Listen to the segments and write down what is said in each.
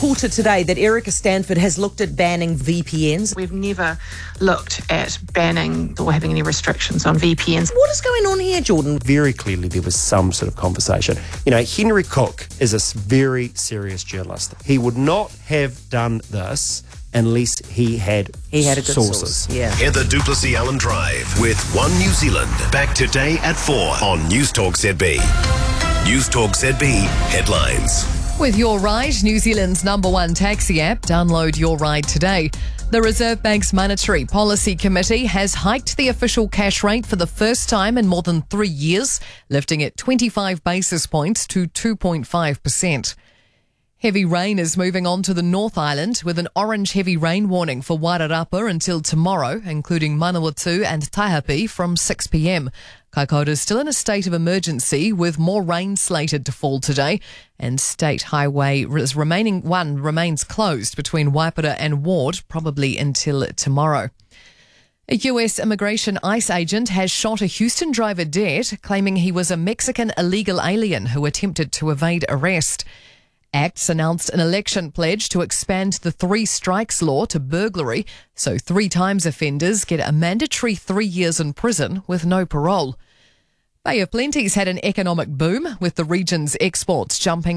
reported today that Erica Stanford has looked at banning VPNs. We've never looked at banning or having any restrictions on VPNs. What is going on here, Jordan? Very clearly there was some sort of conversation. Henry Cook is a very serious journalist. He would not have done this unless he had a good sources. Source. Yeah. Heather Duplessis Allen Drive with One New Zealand. Back today at 4 on News Talk ZB. News Talk ZB headlines. With Your Ride, New Zealand's #1 taxi app, download Your Ride today. The Reserve Bank's Monetary Policy Committee has hiked the official cash rate for the first time in more than 3 years, lifting it 25 basis points to 2.5%. Heavy rain is moving on to the North Island with an orange heavy rain warning for Wairarapa until tomorrow, including Manawatu and Taihape from 6 p.m. Kaikoura is still in a state of emergency with more rain slated to fall today, and State Highway remains closed between Waipara and Ward, probably until tomorrow. A US immigration ICE agent has shot a Houston driver dead, claiming he was a Mexican illegal alien who attempted to evade arrest. ACTS announced an election pledge to expand the 3 strikes law to burglary, so 3 times offenders get a mandatory 3 years in prison with no parole. Bay of Plenty's had an economic boom, with the region's exports jumping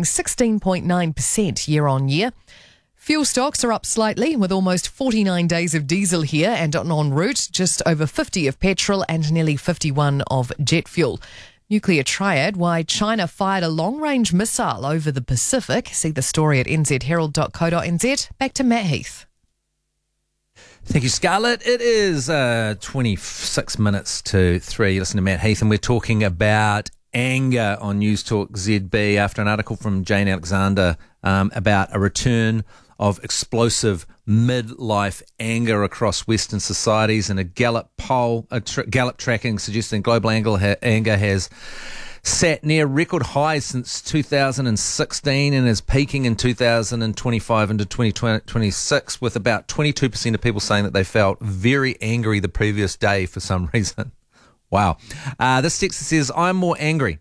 16.9% year on year. Fuel stocks are up slightly, with almost 49 days of diesel here and en route, just over 50 of petrol and nearly 51 of jet fuel. Nuclear triad, why China fired a long-range missile over the Pacific. See the story at nzherald.co.nz. Back to Matt Heath. Thank you, Scarlett. It is 26 minutes to 3. You listen to Matt Heath, and we're talking about anger on News Talk ZB after an article from Jane Alexander about a return of explosive midlife anger across Western societies, and a Gallup poll, Gallup tracking suggesting global anger has sat near record highs since 2016 and is peaking in 2025 into 2026, with about 22% of people saying that they felt very angry the previous day for some reason. Wow. This text says, I am more angry.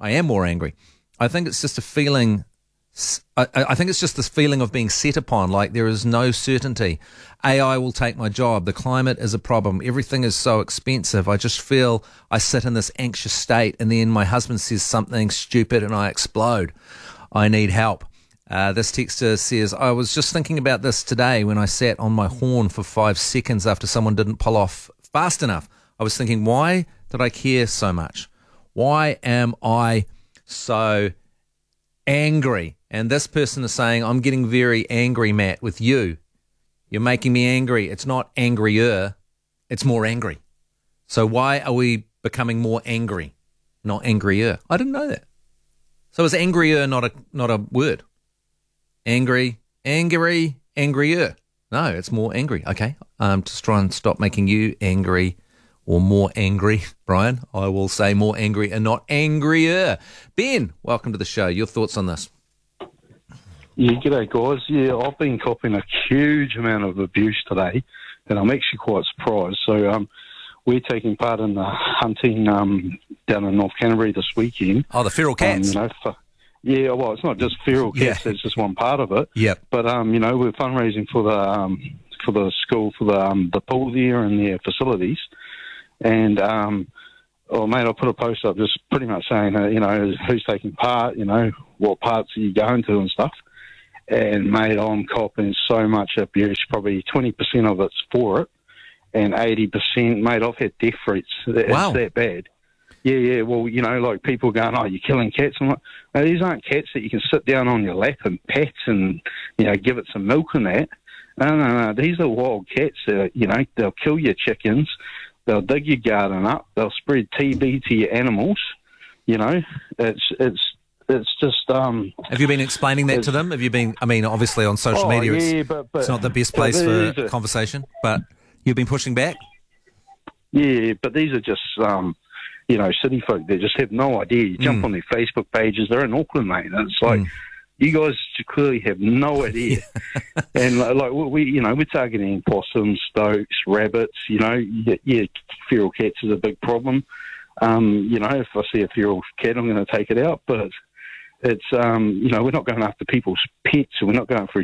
I think it's just a feeling. I think it's just this feeling of being set upon, like there is no certainty. AI will take my job. The climate is a problem. Everything is so expensive. I just feel I sit in this anxious state, and then my husband says something stupid and I explode. I need help. This texter says, I was just thinking about this today when I sat on my horn for 5 seconds after someone didn't pull off fast enough. I was thinking, why did I care so much? Why am I so angry? And this person is saying, I'm getting very angry, Matt, with you. You're making me angry. It's not angrier, it's more angry. So why are we becoming more angry, not angrier? I didn't know that. So is angrier not a word? Angry, angrier. No, it's more angry. Okay, just try and stop making you angry or more angry, Brian. I will say more angry and not angrier. Ben, welcome to the show. Your thoughts on this? Yeah, g'day guys. Yeah, I've been copying a huge amount of abuse today, and I'm actually quite surprised. So we're taking part in the hunting down in North Canterbury this weekend. Oh, the feral cats. Yeah, well, it's not just feral cats. That's just one part of it. Yep. But we're fundraising for the school for the pool there and their facilities, and mate, I put a post up just pretty much saying who's taking part, what parts are you going to and stuff. And, mate, I'm copping so much abuse, probably 20% of it's for it, and 80%, mate, I've had death threats. Wow. It's that bad. Yeah, well, like people going, oh, you're killing cats. I'm like, no, these aren't cats that you can sit down on your lap and pet and, give it some milk and that. No, these are wild cats. They'll kill your chickens. They'll dig your garden up. They'll spread TB to your animals. It's just... Have you been explaining that to them? Have you been... obviously on social media it's not the best place for conversation, but you've been pushing back? Yeah, but these are just, city folk. They just have no idea. You jump on their Facebook pages. They're in Auckland, mate. And it's like, you guys clearly have no idea. And, we're targeting possums, stoats, rabbits, feral cats is a big problem. If I see a feral cat, I'm going to take it out, but... It's, we're not going after people's pets, and we're not going through